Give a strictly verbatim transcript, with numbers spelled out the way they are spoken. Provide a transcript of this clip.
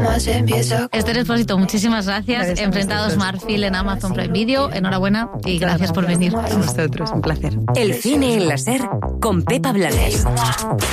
más empieza. Esther Expósito, muchísimas gracias. Gracias a Enfrentados vosotros. Marfil en Amazon Prime Video. Enhorabuena y gracias por venir. A vosotros, un placer. El cine en la SER con Pepa Blanes.